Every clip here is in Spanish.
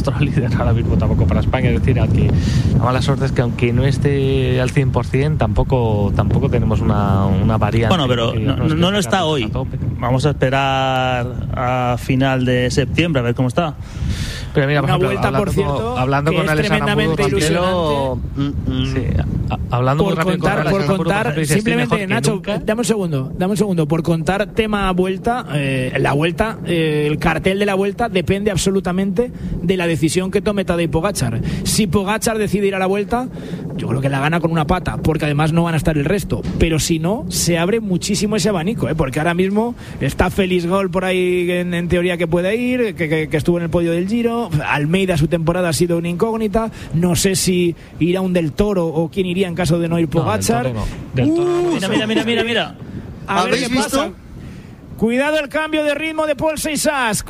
otro líder ahora mismo tampoco para España. Es decir, aquí la mala suerte es que aunque no esté al 100%, tampoco tenemos una variante. Bueno, pero no lo está hoy. Vamos a esperar a final de septiembre a ver cómo está. Pero mira, por una ejemplo, vuelta, por cierto, hablando que con es Alessandro tremendamente Ambudo, ilusionante. Hablando por muy rápido contar, con Alessandro, simplemente, Nacho, dame un segundo, por contar tema vuelta, el cartel de la vuelta depende absolutamente de la decisión que tome Tadej Pogačar. Si Pogačar decide ir a la vuelta, yo creo que la gana con una pata, porque además no van a estar el resto, pero si no, se abre muchísimo ese abanico, porque ahora mismo está Félix Gol por ahí en teoría que puede ir, que estuvo en el podio del Giro. Almeida, su temporada ha sido una incógnita, no sé si irá un Del Toro o quién iría en caso de no ir Pogačar. Del Toro Mira. A ver qué pasa. Cuidado el cambio de ritmo de Paul Seixas.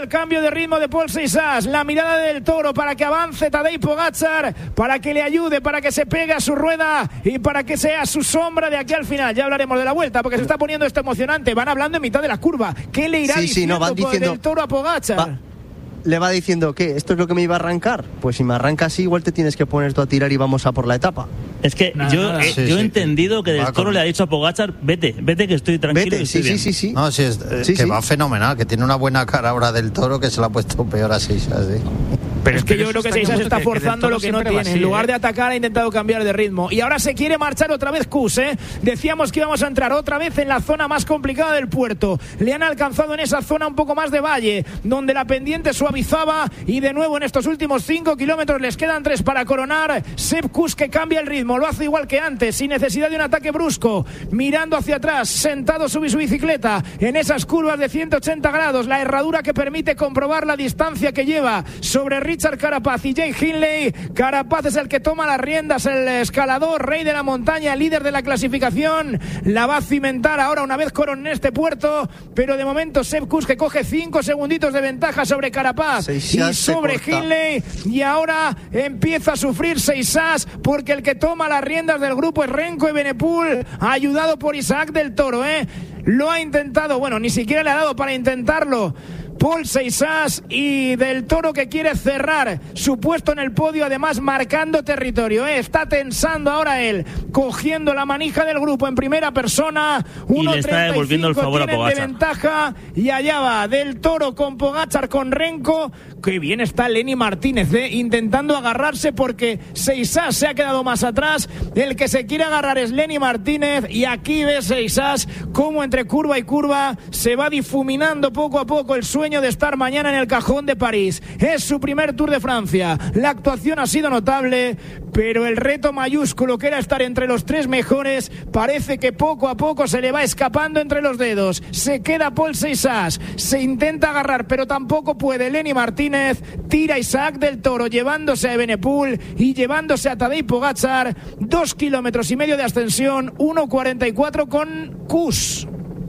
La mirada del Toro para que avance Tadej Pogačar, para que le ayude, para que se pegue a su rueda y para que sea su sombra de aquí al final. Ya hablaremos de la vuelta porque se está poniendo esto emocionante. Van hablando en mitad de la curva. ¿Qué le irá diciendo del Toro a Pogačar? Le va diciendo que esto es lo que me iba a arrancar. Pues si me arranca así, igual te tienes que poner tú a tirar y vamos a por la etapa. Es que yo he entendido que Del Toro le ha dicho a Pogačar, vete que estoy tranquilo. Vete, sí. No, va fenomenal, que tiene una buena cara ahora Del Toro, que se la ha puesto peor a Seixas, Pero es que yo creo que Seixas está forzando lo que no tiene. En lugar de atacar, ha intentado cambiar de ritmo. Y ahora se quiere marchar otra vez Kuss, Decíamos que íbamos a entrar otra vez en la zona más complicada del puerto. Le han alcanzado en esa zona un poco más de valle, donde la pendiente suavizaba. Y de nuevo en estos últimos 5 kilómetros les quedan 3 para coronar. Sepp Kuss, que cambia el ritmo, lo hace igual que antes, sin necesidad de un ataque brusco. Mirando hacia atrás, sentado sobre su bicicleta, en esas curvas de 180 grados. La herradura que permite comprobar la distancia que lleva sobre Richard Carapaz y Jay Hindley. Carapaz es el que toma las riendas, el escalador, rey de la montaña, líder de la clasificación. La va a cimentar ahora una vez coronen este puerto, pero de momento Sepp Kuss, que coge 5 segunditos de ventaja sobre Carapaz y sobre Hindley, y ahora empieza a sufrir Seixas porque el que toma las riendas del grupo es Remco Evenepoel, ayudado por Isaac Del Toro, Lo ha intentado, bueno, ni siquiera le ha dado para intentarlo Paul Seixas, y Del Toro, que quiere cerrar su puesto en el podio, además marcando territorio, Está tensando ahora él, cogiendo la manija del grupo en primera persona. Y le está devolviendo el favor a Pogačar. De ventaja, y allá va Del Toro con Pogačar, con Remco. Qué bien está Lenny Martínez, intentando agarrarse, porque Seixas se ha quedado más atrás. El que se quiere agarrar es Lenny Martínez, y aquí ve Seixas cómo entre curva y curva se va difuminando poco a poco el sueño de estar mañana en el cajón de París. Es su primer Tour de Francia. La actuación ha sido notable, pero el reto mayúsculo, que era estar entre los 3 mejores, parece que poco a poco se le va escapando entre los dedos. Se queda Paul Seixas, se intenta agarrar, pero tampoco puede Lenny Martínez. Tira Isaac Del Toro, llevándose a Evenepoel y llevándose a Tadej Pogačar. 2,5 kilómetros de ascensión, 1:44 con Kuss.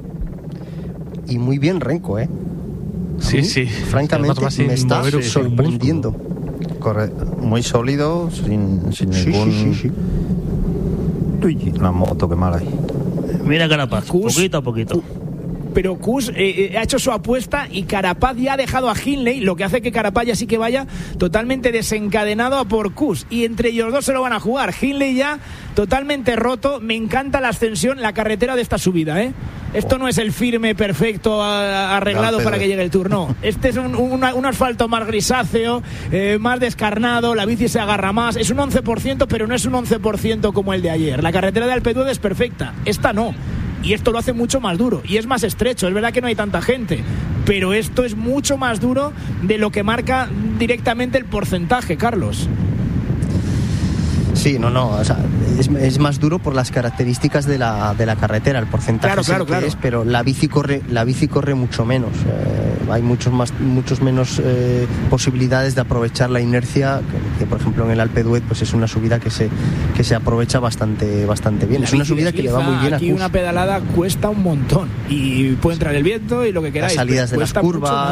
Y muy bien Remco, Sí. Francamente me está sorprendiendo. Muy sólido, sin ningún... Sí. Uy, la moto, qué mala ahí. Mira Carapaz, poquito a poquito. Pero Kuss ha hecho su apuesta, y Carapaz ya ha dejado a Hindley, lo que hace que Carapaz ya sí que vaya totalmente desencadenado a por Kuss, y entre ellos dos se lo van a jugar. Hindley ya totalmente roto. Me encanta la ascensión, la carretera de esta subida, Esto no es el firme perfecto arreglado para que llegue el Tour, no. Este es un asfalto más grisáceo, más descarnado, la bici se agarra más. Es un 11%, pero no es un 11% como el de ayer. La carretera de Alpe d'Huez es perfecta, esta no. Y esto lo hace mucho más duro, y es más estrecho. Es verdad que no hay tanta gente, pero esto es mucho más duro de lo que marca directamente el porcentaje, Carlos. Sí, o sea, es más duro por las características de la carretera, el porcentaje claro. Pero la bici corre mucho menos. Hay muchos menos posibilidades de aprovechar la inercia, que por ejemplo en el Alpe d'Huez pues es una subida que se aprovecha bastante bien. Es una subida que le va muy bien a Kuss. Aquí una pedalada cuesta un montón, y puede entrar el viento y lo que queráis. Las salidas de las curvas.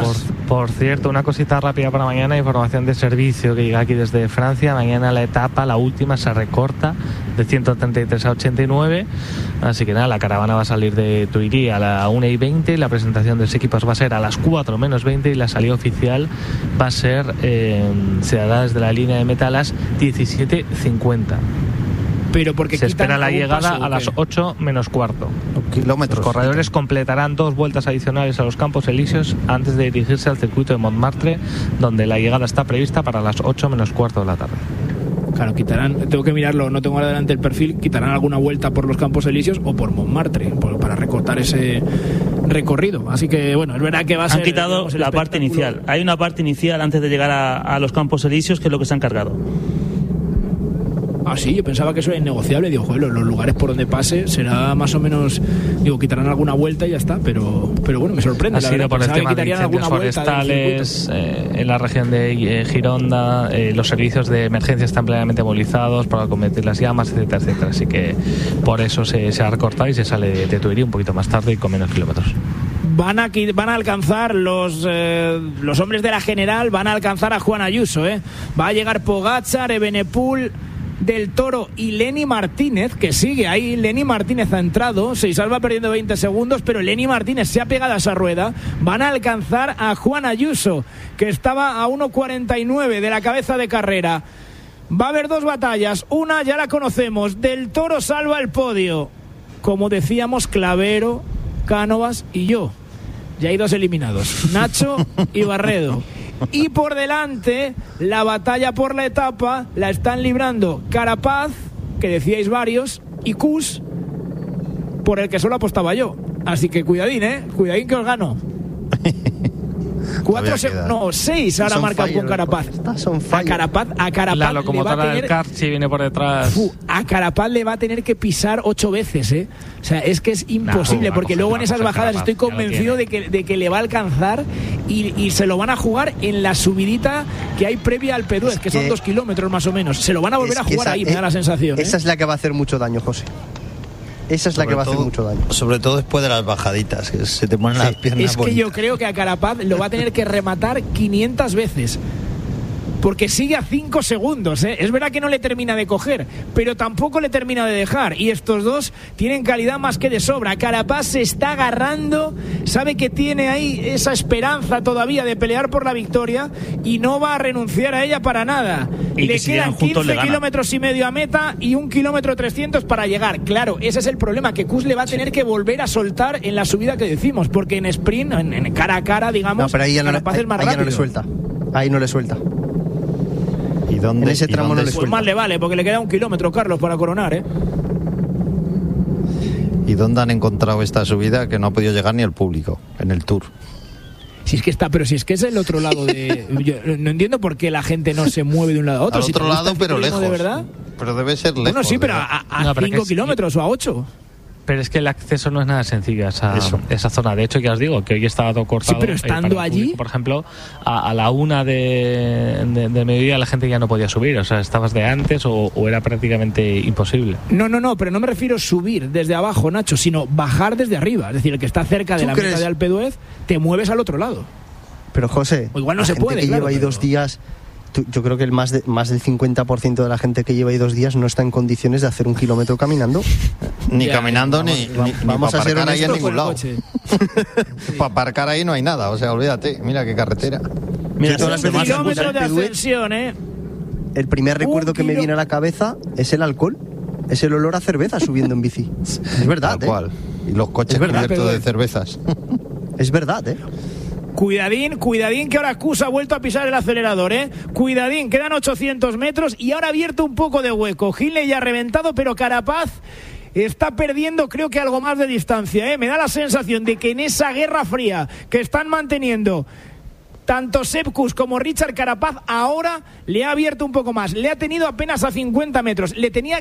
Por cierto, una cosita rápida para mañana, información de servicio que llega aquí desde Francia. Mañana la etapa, la última, se recorta de 133 a 89. Así que nada, la caravana va a salir de Tuirí a la 1:20. La presentación de los equipos va a ser a las 4 menos 20 y la salida oficial va a ser, se hará desde la línea de meta a las 17:50. Pero porque se espera la llegada a las 8 menos cuarto. Kilómetros. Los corredores completarán 2 vueltas adicionales a los Campos Elíseos antes de dirigirse al circuito de Montmartre, donde la llegada está prevista para las 8 menos cuarto de la tarde. Claro, quitarán, tengo que mirarlo, no tengo ahora delante el perfil, quitarán alguna vuelta por los Campos Elíseos o por Montmartre para recortar ese recorrido. Así que bueno, es verdad que va a ser... Han quitado la parte inicial. Hay una parte inicial antes de llegar a los Campos Elíseos que es lo que se han cargado. Ah, sí, yo pensaba que eso era innegociable. Digo, joder, los lugares por donde pase será más o menos, digo, quitarán alguna vuelta y ya está, pero bueno, me sorprende. Ha sido por el tema de incendios forestales en la región de Gironda. Los servicios de emergencia están plenamente movilizados para combatir las llamas, etcétera, etcétera. Así que por eso se ha recortado y se sale de Tuirí un poquito más tarde y con menos kilómetros. Van a alcanzar los hombres de la general, van a alcanzar a Juan Ayuso, va a llegar Pogačar, Evenepoel, Del Toro y Lenny Martínez, que sigue ahí. Lenny Martínez ha entrado, se salva perdiendo 20 segundos, pero Lenny Martínez se ha pegado a esa rueda. Van a alcanzar a Juan Ayuso, que estaba a 1:49 de la cabeza de carrera. Va a haber 2 batallas, una ya la conocemos, Del Toro salva el podio, como decíamos, Clavero, Cánovas y yo. Ya hay 2 eliminados, Nacho y Barredo. Y por delante, la batalla por la etapa la están librando Carapaz, que decíais varios, y Kuss, por el que solo apostaba yo. Así que cuidadín, cuidadín que os gano. 6 ahora marca con Carapaz. A Carapaz la locomotora del Carchi viene por detrás. A Carapaz le va a tener que pisar 8 veces, O sea, es que es imposible, porque luego en esas bajadas estoy convencido de que le va a alcanzar y se lo van a jugar en la subidita que hay previa al Pedúez, que son 2 kilómetros más o menos. Se lo van a volver a jugar ahí, me da la sensación. Esa es la que va a hacer mucho daño, José. Esa es la que va a hacer mucho daño. Sobre todo después de las bajaditas, que se te ponen las piernas Es que bonitas. Yo creo que a Carapaz lo va a tener que rematar 500 veces. Porque sigue a 5 segundos, Es verdad que no le termina de coger, pero tampoco le termina de dejar. Y estos dos tienen calidad más que de sobra. Carapaz se está agarrando, sabe que tiene ahí esa esperanza todavía de pelear por la victoria y no va a renunciar a ella para nada. Y le quedan 15 kilómetros y medio a meta y 1 kilómetro 300 para llegar. Claro, ese es el problema, que Kuss le va a tener que volver a soltar en la subida que decimos, porque en sprint, en cara a cara, digamos, no, pero ahí Carapaz es más rápido. Ahí no le suelta. Ahí no le suelta. ¿Y dónde, en ese tramo no le suelta? Pues más le vale, porque le queda 1 kilómetro, Carlos, para coronar, ¿Y dónde han encontrado esta subida que no ha podido llegar ni el público en el Tour? Si es que es el otro lado de... Yo no entiendo por qué la gente no se mueve de un lado a otro. Al otro lado, pero lejos. ¿De verdad? Pero debe ser lejos. Bueno, sí, pero a 5 kilómetros o a 8. Pero es que el acceso no es nada sencillo a esa zona. De hecho, ya os digo que hoy está todo cortado. Sí, pero estando allí... Público, por ejemplo, a la 1 de mediodía la gente ya no podía subir. O sea, estabas de antes o era prácticamente imposible. No, pero no me refiero a subir desde abajo, Nacho, sino bajar desde arriba. Es decir, el que está cerca de la meta de Alpe d'Huez, te mueves al otro lado. Pero José, o igual no se puede, que lleva ahí 2 días... Yo creo que más del 50% de la gente que lleva ahí 2 días no está en condiciones de hacer 1 kilómetro caminando. Ni caminando, ni vamos para a ser aparcar ahí en ningún lado. Para aparcar ahí no hay nada, o sea, olvídate, mira qué carretera. Mira, kilómetros de ascensión, El primer recuerdo que me viene a la cabeza es el alcohol. Es el olor a cerveza subiendo en bici. Es verdad, Tal cual. Y los coches cubiertos de cervezas. Es verdad, Cuidadín que ahora Kuss ha vuelto a pisar el acelerador, Cuidadín, quedan 800 metros y ahora ha abierto un poco de hueco. Hindley ya ha reventado, pero Carapaz está perdiendo, creo que algo más de distancia, Me da la sensación de que en esa guerra fría que están manteniendo tanto Sepp Kuss como Richard Carapaz, ahora le ha abierto un poco más. Le ha tenido apenas a 50 metros. Le tenía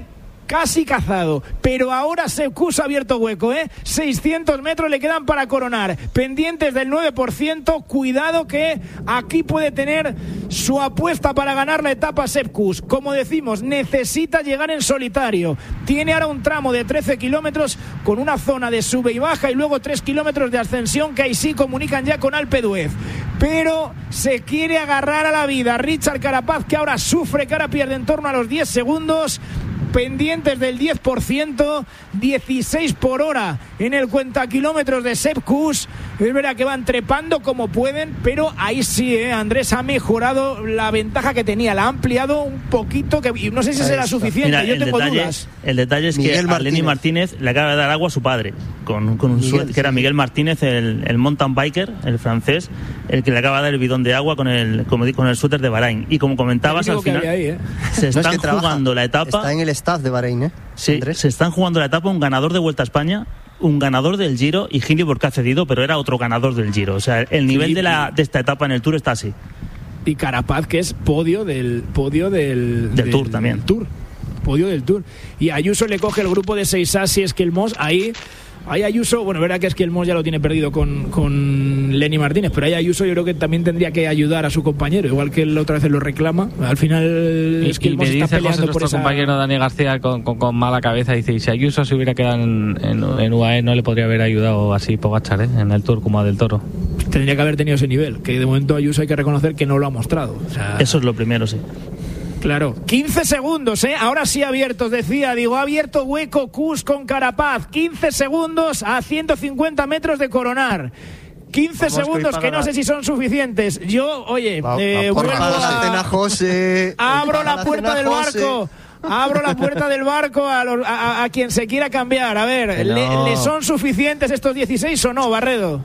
casi cazado, pero ahora Sepp Kuss ha abierto hueco, 600 metros le quedan para coronar, pendientes del 9%, cuidado que aquí puede tener su apuesta para ganar la etapa Sepp Kuss. Como decimos, necesita llegar en solitario, tiene ahora un tramo de 13 kilómetros con una zona de sube y baja y luego 3 kilómetros de ascensión que ahí sí comunican ya con Alpe d'Huez, pero se quiere agarrar a la vida Richard Carapaz, que ahora sufre, que ahora pierde en torno a los 10 segundos, pendientes del 10%, 16 por hora en el cuentakilómetros de Sepp Kuss. Es verdad que van trepando como pueden, pero ahí sí, Andrés ha mejorado la ventaja que tenía, la ha ampliado un poquito, que no sé si será suficiente. Mira, yo tengo dudas. El detalle es que a Lenny Martínez le acaba de dar agua a su padre, con un suéter, que era Miguel Martínez, el mountain biker, el francés, el que le acaba de dar el bidón de agua con el suéter de Bahrein. Y como comentabas, al final se están jugando la etapa. Está en el staff de Bahrein, Sí, Andrés. Se están jugando la etapa un ganador de Vuelta a España, un ganador del Giro, y Hindley porque ha cedido, pero era otro ganador del Giro. O sea, el nivel de esta etapa en el Tour está así. Y Carapaz, que es podio del Tour también. Podio del Tour. Y Ayuso le coge el grupo de Seisas, si es que el Moss ahí Ayuso, bueno, verdad que es que el Moss ya lo tiene perdido con Lenny Martínez, pero ahí Ayuso yo creo que también tendría que ayudar a su compañero, igual que él otra vez lo reclama. Al final es que el Moss está peleando por esa... compañero Dani García con mala cabeza, dice, y si Ayuso se hubiera quedado en UAE no le podría haber ayudado así Pogačar, en el Tour como a Del Toro. Tendría que haber tenido ese nivel, que de momento Ayuso hay que reconocer que no lo ha mostrado. O sea... Eso es lo primero, sí. Claro, 15 segundos, ahora sí abiertos, ha abierto hueco Kuss con Carapaz, 15 segundos a 150 metros de coronar. 15 segundos que no sé si son suficientes. Yo, oye, vuelvo abro la puerta del barco. Abro la puerta del barco a quien se quiera cambiar. A ver, ¿le son suficientes estos 16 o no, Barredo?